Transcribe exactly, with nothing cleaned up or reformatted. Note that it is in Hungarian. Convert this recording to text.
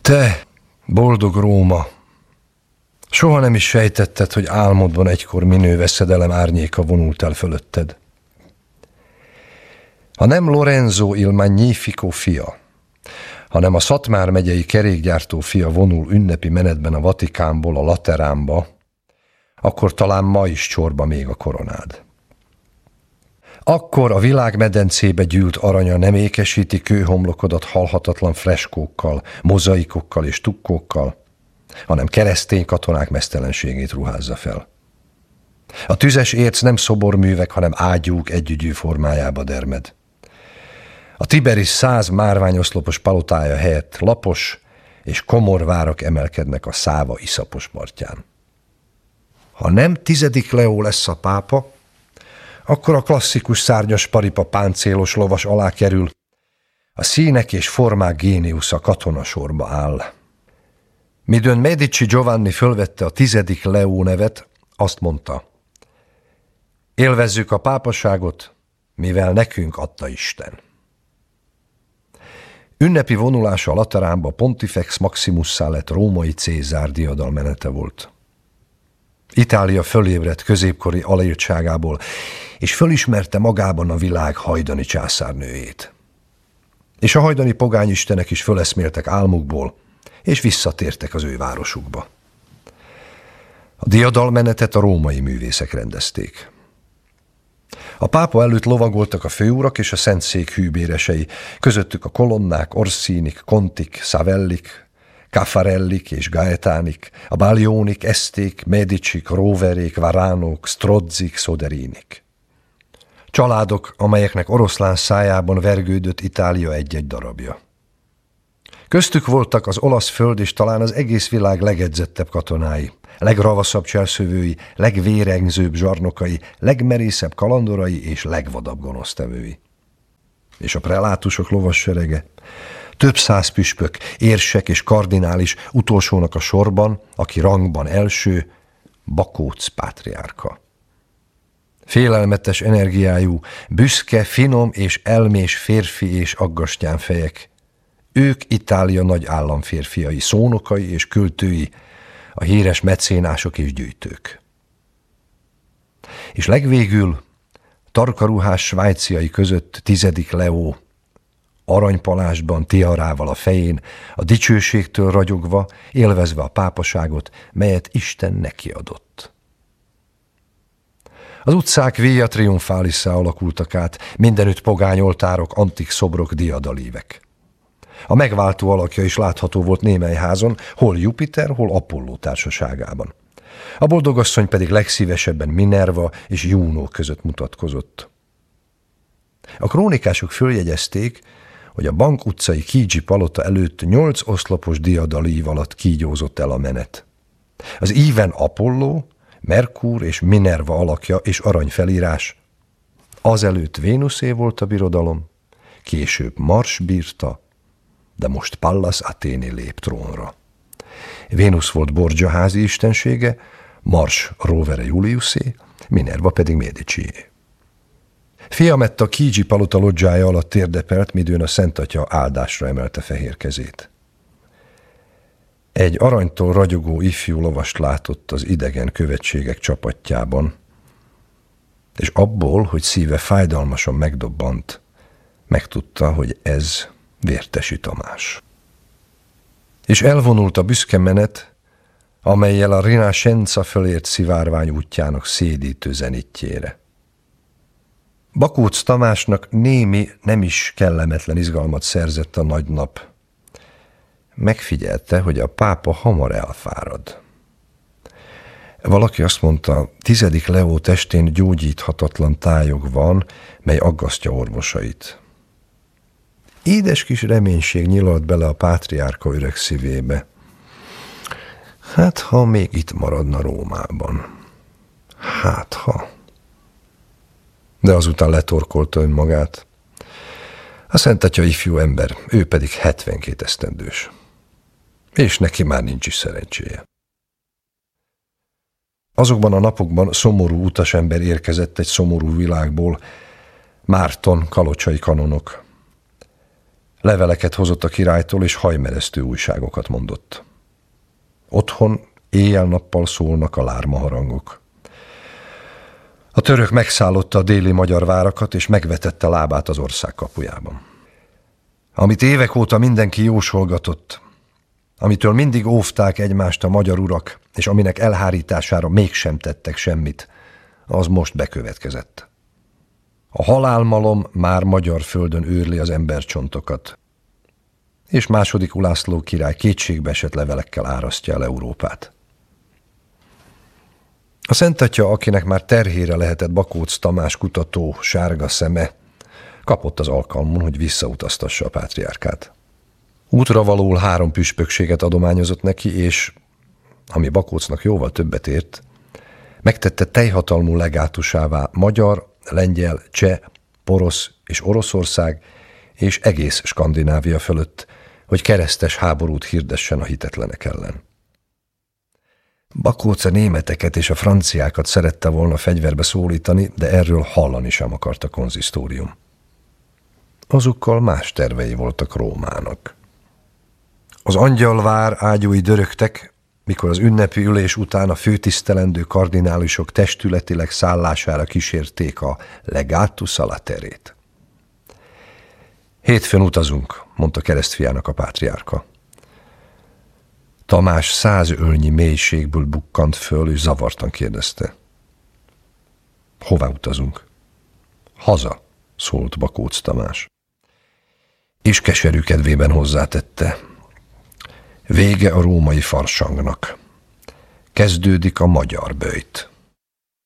Te, boldog Róma, soha nem is sejtetted, hogy álmodban egykor minő veszedelem árnyéka vonult el fölötted. Ha nem Lorenzo il Magnifico fia, hanem a Szatmár megyei kerékgyártó fia vonul ünnepi menetben a Vatikánból a Lateránba, akkor talán ma is csorba még a koronád. Akkor a világmedencébe gyűlt aranya nem ékesíti kőhomlokodat halhatatlan freskókkal, mozaikokkal és tukkókkal, hanem keresztény katonák meztelenségét ruházza fel. A tüzes érc nem szoborművek, hanem ágyúk együgyű formájába dermed. A Tiberis száz márványoszlopos palotája helyett lapos és komor várak emelkednek a Száva iszapos partján. Ha nem tizedik Leó lesz a pápa, akkor a klasszikus szárnyas paripa páncélos lovas alá kerül, a színek és formák géniusza katonasorba áll. Midőn Medici Giovanni fölvette a tizedik Leó nevet, azt mondta: élvezzük a pápaságot, mivel nekünk adta Isten. Ünnepi vonulása a Lateránba Pontifex Maximusszá lett római Cézár diadalmenete volt. Itália fölébredt középkori aléltságából, és fölismerte magában a világ hajdani császárnőjét. És a hajdani pogányistenek is föleszméltek álmukból, és visszatértek az ő városukba. A diadalmenetet a római művészek rendezték. A pápa előtt lovagoltak a főurak és a szentszék hűbéresei, közöttük a kolonnák, Orsínik, Contik, Savellik, Caffarellik és Gaetánik, a Balionik, Eszték, Medicik, Roverék, Varánok, Strozzik, Soderinik. Családok, amelyeknek oroszlán szájában vergődött Itália egy-egy darabja. Köztük voltak az olasz föld és talán az egész világ legedzettebb katonái, legravaszabb cselszövői, legvérengzőbb zsarnokai, legmerészebb kalandorai és legvadabb gonosztevői. És a prelátusok lovasserege, több száz püspök, érsek és kardinális, utolsónak a sorban, aki rangban első, Bakóc pátriárka. Félelmetes energiájú, büszke, finom és elmés férfi és aggastyán fejek. Ők Itália nagy államférfiai, szónokai és költői, a híres mecénások és gyűjtők. És legvégül tarkaruhás svájciai között tizedik Leó, aranypalásban, tiarával a fején, a dicsőségtől ragyogva, élvezve a pápaságot, melyet Isten neki adott. Az utcák Via Triumphalisá alakultak át, mindenütt pogányoltárok, antik szobrok, diadalívek. A megváltó alakja is látható volt némely házon, hol Jupiter, hol Apolló társaságában. A boldogasszony pedig legszívesebben Minerva és Juno között mutatkozott. A krónikások följegyezték, hogy a Bank utcai Kígyi palota előtt nyolc oszlopos diadalív alatt kígyózott el a menet. Az íven Apolló, Merkur és Minerva alakja és aranyfelírás. Azelőtt Vénuszé volt a birodalom, később Mars bírta, de most Pallas Athéné lép trónra. Vénusz volt Borgia házi istensége, Mars Rovere Juliusé, Minerva pedig Medicié. Fiametta Kígyi palota lodzsája alatt térdepelt, midőn a Szentatya áldásra emelte fehér kezét. Egy aranytól ragyogó ifjú lovast látott az idegen követségek csapatjában, és abból, hogy szíve fájdalmasan megdobbant, megtudta, hogy ez Vértesi Tamás. És elvonult a büszke menet, amellyel a Rinascenza fölért szivárvány útjának szédítő zenitjére. Bakóc Tamásnak némi, nem is kellemetlen izgalmat szerzett a nagy nap. Megfigyelte, hogy a pápa hamar elfárad. Valaki azt mondta, tizedik Leó testén gyógyíthatatlan tájog van, mely aggasztja orvosait. Édes kis reménység nyilalt bele a pátriárka öreg szívébe. Hát, ha még itt maradna Rómában. Hát, ha... De azután letorkolta önmagát. A Szentatya ifjú ember, ő pedig hetvenkét esztendős. És neki már nincs is szerencséje. Azokban a napokban szomorú utasember érkezett egy szomorú világból, Márton kalocsai kanonok. Leveleket hozott a királytól, és hajmeresztő újságokat mondott. Otthon éjjel-nappal szólnak a lármaharangok. A török megszállotta a déli magyar várakat, és megvetette lábát az ország kapujában. Amit évek óta mindenki jósolgatott, amitől mindig óvták egymást a magyar urak, és aminek elhárítására mégsem tettek semmit, az most bekövetkezett. A halálmalom már magyar földön őrli az embercsontokat, és második Ulászló király kétségbeesett levelekkel árasztja el Európát. A Szentatya, akinek már terhére lehetett Bakóc Tamás kutató sárga szeme, kapott az alkalmon, hogy visszautaztassa a pátriárkát. Útra valóul három püspökséget adományozott neki, és, ami Bakócnak jóval többet ért, megtette teljhatalmú legátusává magyar, lengyel, cseh, porosz és Oroszország és egész Skandinávia fölött, hogy keresztes háborút hirdessen a hitetlenek ellen. Bakóc a németeket és a franciákat szerette volna fegyverbe szólítani, de erről hallani sem akart a konzisztórium. Azukkal más tervei voltak Rómának. Az angyalvár ágyúi dörögtek, mikor az ünnepi ülés után a főtisztelendő kardinálisok testületileg szállására kísérték a legatus a laterét. Hétfőn utazunk, mondta keresztfiának a pátriárka. Tamás száz ölnyi mélységből bukkant föl, és zavartan kérdezte. Hová utazunk? Haza, szólt Bakóc Tamás. És keserű kedvében hozzátette. Vége a római farsangnak. Kezdődik a magyar böjt.